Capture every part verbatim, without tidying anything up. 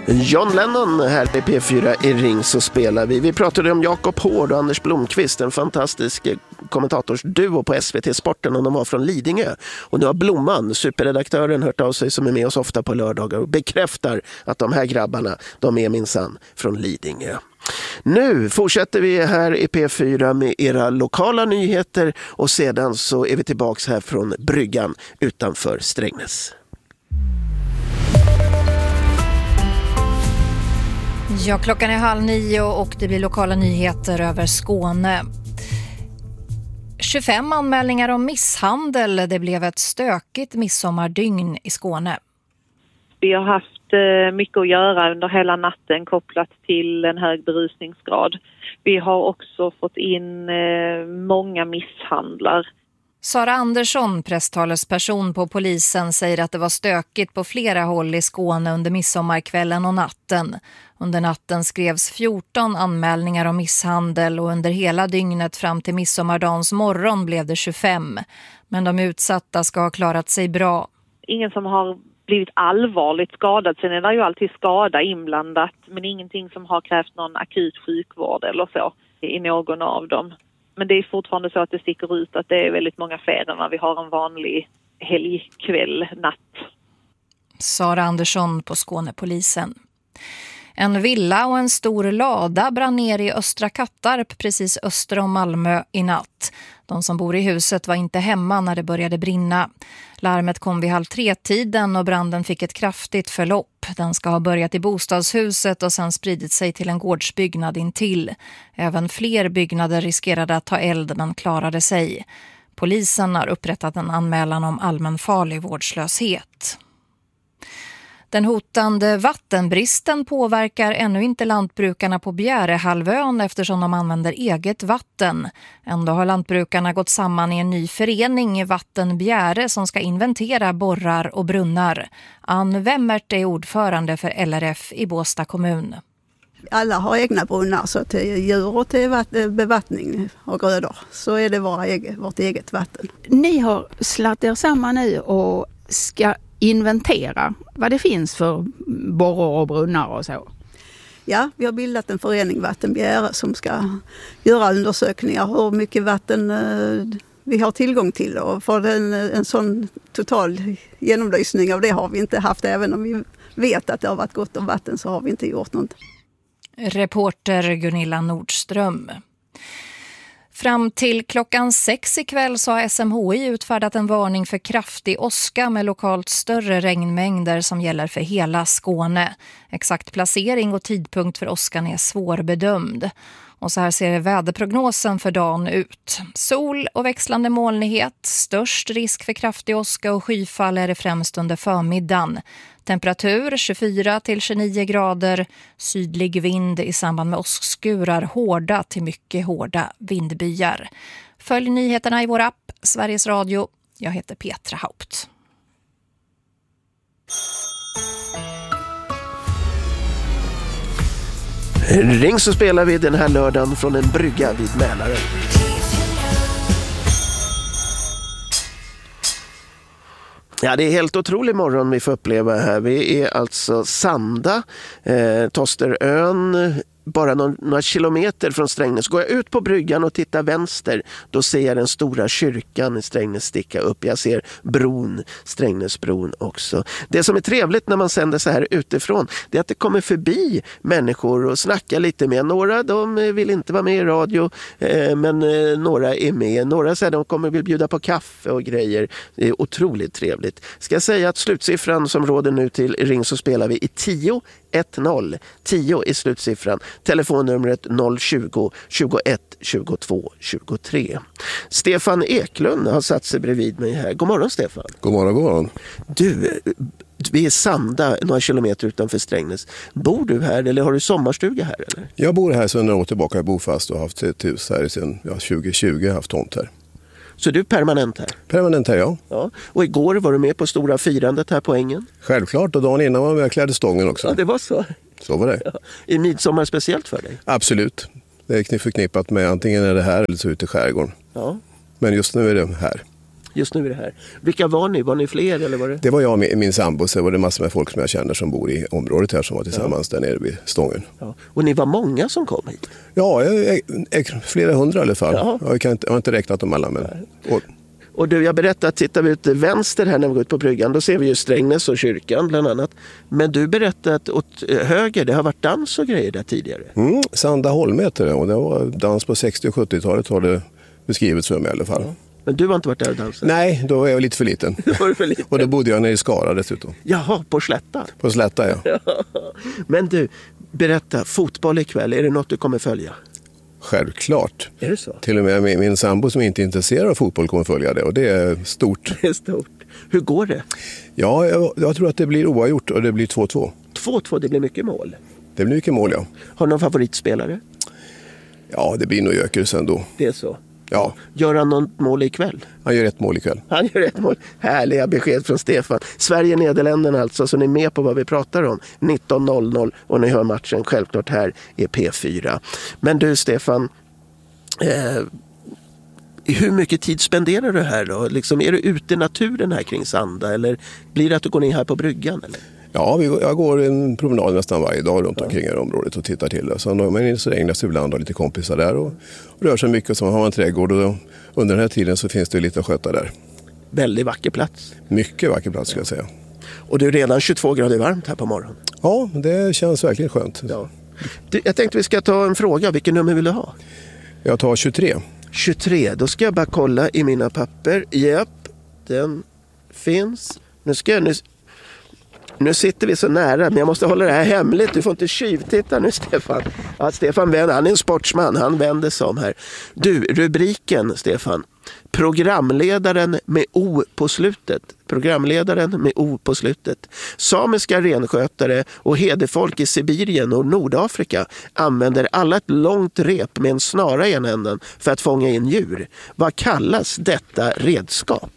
John Lennon här i P fyra i Ring så spelar vi. Vi pratade om Jakob Hård och Anders Blomqvist, en fantastisk kommentatorsduo på S V T Sporten, och de var från Lidingö. Och nu har Blomman, superredaktören, hört av sig, som är med oss ofta på lördagar och bekräftar att de här grabbarna, de är minsann från Lidingö. Nu fortsätter vi här i P fyra med era lokala nyheter och sedan så är vi tillbaks här från bryggan utanför Strängnäs. Ja, klockan är halv nio och det blir lokala nyheter över Skåne. tjugofem anmälningar om misshandel. Det blev ett stökigt midsommardygn i Skåne. Vi har haft mycket att göra under hela natten kopplat till en hög berusningsgrad. Vi har också fått in många misshandlar. Sara Andersson, presstalesperson på polisen, säger att det var stökigt på flera håll i Skåne under midsommarkvällen och natten. Under natten skrevs fjorton anmälningar om misshandel och under hela dygnet fram till midsommardagens morgon blev det tjugofem. Men de utsatta ska ha klarat sig bra. Ingen som har blivit allvarligt skadad. Sen är det ju alltid skada inblandat, men ingenting som har krävt någon akut sjukvård eller så i någon av dem. Men det är fortfarande så att det sticker ut att det är väldigt många fler än när vi har en vanlig helgkväll, natt. Sara Andersson på Skånepolisen. En villa och en stor lada brann ner i Östra Kattarp precis öster om Malmö i natt. De som bor i huset var inte hemma när det började brinna. Larmet kom vid halv tre-tiden och branden fick ett kraftigt förlopp. Den ska ha börjat i bostadshuset och sen spridit sig till en gårdsbyggnad intill. Även fler byggnader riskerade att ta eld men klarade sig. Polisen har upprättat en anmälan om allmänfarlig vårdslöshet. Den hotande vattenbristen påverkar ännu inte lantbrukarna på Bjärehalvön eftersom de använder eget vatten. Ändå har lantbrukarna gått samman i en ny förening, Vatten Bjäre, som ska inventera borrar och brunnar. Ann Wemmert är ordförande för L R F i Båstad kommun. Alla har egna brunnar, så till djur och till bevattning och grödor så är det våra eget, vårt eget vatten. Ni har slatt er samman nu och ska inventera vad det finns för borrar och brunnar och så. Ja, vi har bildat en förening, Vatten Bjäre, som ska göra undersökningar hur mycket vatten eh, vi har tillgång till. Och för en, en sån total genomlysning av det har vi inte haft. Även om vi vet att det har varit gott om vatten så har vi inte gjort något. Reporter Gunilla Nordström. Fram till klockan sex ikväll så har S M H I utfärdat en varning för kraftig åska med lokalt större regnmängder som gäller för hela Skåne. Exakt placering och tidpunkt för åskan är svårbedömd. Och så här ser väderprognosen för dagen ut. Sol och växlande molnighet, störst risk för kraftig åska och skyfall är det främst under förmiddagen. Temperatur tjugofyra till tjugonio grader, sydlig vind i samband med åskskurar, hårda till mycket hårda vindbyar. Följ nyheterna i vår app Sveriges Radio. Jag heter Petra Haupt. Ring så spelar vi den här lördagen från en brygga vid Mälaren. Ja, det är helt otrolig morgon vi får uppleva här. Vi är alltså Sanda, eh, Tosterön, bara några, några kilometer från Strängnäs. Går jag ut på bryggan och tittar vänster, då ser jag den stora kyrkan i Strängnäs sticka upp. Jag ser bron, Strängnäsbron också. Det som är trevligt när man sänder så här utifrån, det är att det kommer förbi människor och snackar lite med. Några de vill inte vara med i radio, eh, men eh, några är med. Några säger de kommer vill bjuda på kaffe och grejer. Det är otroligt trevligt. Ska jag säga att slutsiffran som råder nu till Ring så spelar vi i tio ett noll. tio är slutsiffran. Telefonnumret noll tjugo tjugoett tjugotvå tjugotre. Stefan Eklund har satt sig bredvid mig här. God morgon Stefan. God morgon, god morgon. Du, vi är Sanda, några kilometer utanför Strängnäs. Bor du här eller har du sommarstuga här? Eller? Jag bor här sedan några år tillbaka i bofast och har haft ett hus här sedan ja, tjugo tjugo, haft tomt här. Så du är permanent här? Permanent här, ja. Ja. Och igår var du med på stora firandet här på ängen? Självklart, och dagen innan var jag med och klädde stången också. Ja, det var så. Så var det. Ja. Är midsommar speciellt för dig? Absolut. Det är förknippat med antingen är det här eller så ute i skärgården. Ja. Men just nu är det här. just nu är det här. Vilka var ni? Var ni fler eller var det? Det var jag och min, min sambo, så var det massor med folk som jag känner som bor i området här som var tillsammans ja. där nere vid Stången. Ja. Och ni var många som kom hit? Ja, jag, jag, jag, flera hundra i alla fall. Ja. Jag, kan inte, jag har inte räknat dem alla. Men, och, Och du, jag berättade att tittar vi ut vänster här när vi går ut på bryggan, då ser vi ju Strängnäs och kyrkan bland annat. Men du berättade att åt höger, det har varit dans och grejer där tidigare. Mm, Sandaholm heter det, och det var dans på sextio- och sjuttiotalet har det beskrivits för mig i alla fall. Ja. Men du har inte varit där och dansat? Nej, då var jag lite för liten. Var du för liten? Och då bodde jag nere i Skara dessutom. Jaha, på Slätta? På Slätta, ja. Men du, berätta, fotboll ikväll, är det något du kommer följa? Självklart. Är det så? Till och med min, min sambo som inte är intresserad av fotboll kommer följa det, och det är stort. Det är stort. Hur går det? Ja, jag, jag tror att det blir oavgjort och det blir två två. två två, det blir mycket mål. Det blir mycket mål, ja. Har du någon favoritspelare? Ja, det blir nog Jökers ändå. Det är så? Ja. Gör han något mål ikväll? Han gör ett mål ikväll. Han gör ett mål. Härliga besked från Stefan. Sverige-Nederländerna alltså, så ni är med på vad vi pratar om. nitton noll noll och ni hör matchen självklart här i P fyra. Men du Stefan, eh, hur mycket tid spenderar du här då? Liksom, är du ute i naturen här kring Sanda eller blir det att du går ner här på bryggan? Eller? Ja, jag går en promenad nästan varje dag runt omkring i området och tittar till det. Så när man är i Strängnäs ibland har lite kompisar där och rör sig mycket, så har man en trädgård, och under den här tiden så finns det lite att sköta där. Väldigt vacker plats. Mycket vacker plats ska jag säga. Och det är redan tjugotvå grader varmt här på morgonen. Ja, det känns verkligen skönt. Ja. Du, jag tänkte vi ska ta en fråga. Vilken nummer vill du ha? Jag tar tjugotre. tjugotre, då ska jag bara kolla i mina papper. Japp, den finns. Nu ska jag... Nu... Nu sitter vi så nära, men jag måste hålla det här hemligt. Du får inte tjuvtitta nu, Stefan. Ja, Stefan vänder, han är en sportsman. Han vänder sig om här. Du, rubriken, Stefan. Programledaren med O på slutet. Programledaren med O på slutet. Samiska renskötare och hederfolk i Sibirien och Nordafrika använder alla ett långt rep med en snara i en änden för att fånga in djur. Vad kallas detta redskap?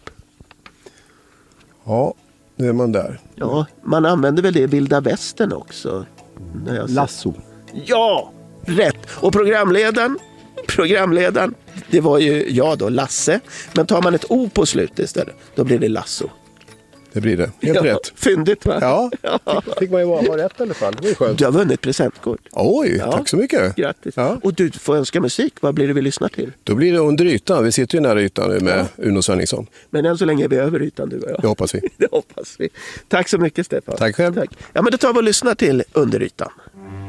Ja, nu är man där. Ja, man använder väl det i vilda västern också. Lasso. Ja, rätt. Och programledaren, programledaren, det var ju jag då, Lasse. Men tar man ett O på slutet istället, då blir det Lasso. Det blir det. Helt ja, rätt. Fyndigt, va? Ja, fick, fick man ju vara rätt i alla fall. Det är skönt. Du har vunnit presentkort. Oj, ja. Tack så mycket. Grattis. Ja. Och du får önska musik. Vad blir det vi lyssnar till? Då blir det Under ytan. Vi sitter ju nära ytan nu med ja. Uno Svenningsson. Men än så länge är vi över ytan, du och jag. Det hoppas vi. Det hoppas vi. Tack så mycket, Stefan. Tack själv. Tack. Ja, men då tar vi och lyssnar till Under ytan.